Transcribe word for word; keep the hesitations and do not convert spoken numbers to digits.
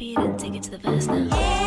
beat and take it to the verse now.